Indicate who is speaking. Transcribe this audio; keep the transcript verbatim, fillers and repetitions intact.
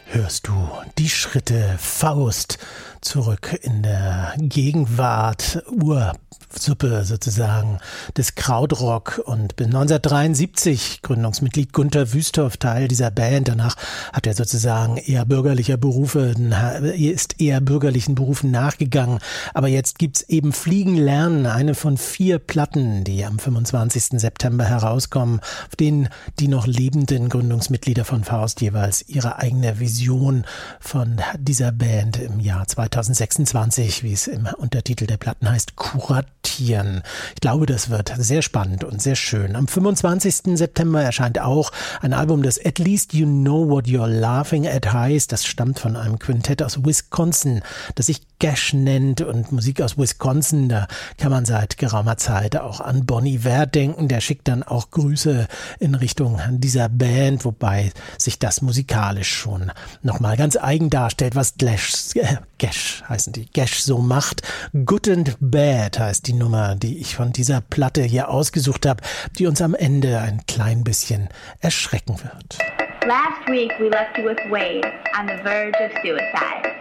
Speaker 1: hörst du die Schritte Faust zurück in der Gegenwart, Ursuppe sozusagen des Krautrock, und bis neunzehnhundertdreiundsiebzig Gründungsmitglied Günter Wüsthoff Teil dieser Band. Danach hat er sozusagen eher bürgerlicher Berufe, ist eher bürgerlichen Berufen nachgegangen. Aber jetzt gibt's eben Fliegen lernen, eine von vier Platten, die am fünfundzwanzigsten September herauskommen, auf denen die noch lebenden Gründungsmitglieder von Faust jeweils ihre eigene Vision von dieser Band im Jahr zweitausendsechsundzwanzig, wie es im Untertitel der Platten heißt, kuratieren. Ich glaube, das wird sehr spannend und sehr schön. Am fünfundzwanzigsten September erscheint auch ein Album, das At Least You Know What You're Laughing At heißt. Das stammt von einem Quintett aus Wisconsin, das sich Gash nennt, und Musik aus Wisconsin, da kann man seit geraumer Zeit auch an Bon Iver denken. Der schickt dann auch Grüße in Richtung dieser Band, wobei sich das musikalisch schon nochmal ganz eigen darstellt, was Gash, äh, Gash heißen die, Gash so macht. Good and Bad heißt die Nummer, die ich von dieser Platte hier ausgesucht habe, die uns am Ende ein klein bisschen erschrecken wird.
Speaker 2: Last week we left you with Wade on the verge of suicide.